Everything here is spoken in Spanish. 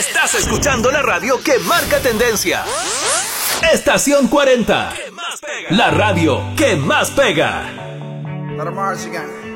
Estás escuchando la radio que marca tendencia. Estación 40. La radio que más pega. Let 'em march again.